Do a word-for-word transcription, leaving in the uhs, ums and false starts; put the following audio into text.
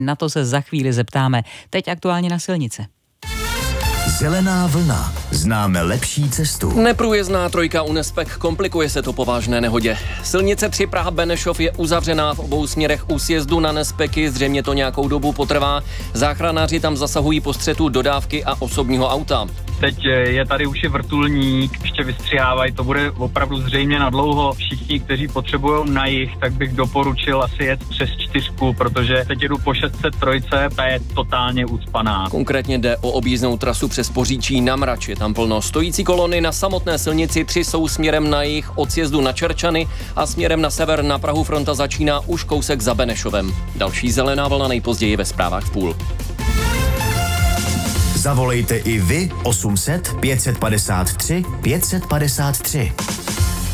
Na to se za chvíli zeptáme. Teď aktuálně na silnice. Zelená vlna. Známe lepší cestu. Neprůjezdná trojka u Nespek, komplikuje se to po vážné nehodě. Silnice tři Praha-Benešov je uzavřená v obou směrech u sjezdu na Nespeky, zřejmě to nějakou dobu potrvá. Záchranáři tam zasahují po střetu dodávky a osobního auta. Teď je tady už i vrtulník, ještě vystřihávají, to bude opravdu zřejmě na dlouho. Všichni, kteří potřebují na jih, tak bych doporučil asi jet přes čtyřku, protože teď jedu po šest set tři, ta je totálně ucpaná. Konkrétně jde o objízdnou trasu přes Poříčí na Mrač, je tam plno. Stojící kolony na samotné silnici tři jsou směrem na jih od sjezdu na Čerčany a směrem na sever na Prahu fronta začíná už kousek za Benešovem. Další zelená vlna nejpozději ve zprávách v půl. Zavolejte i vy osm set pět set padesát tři pět set padesát tři.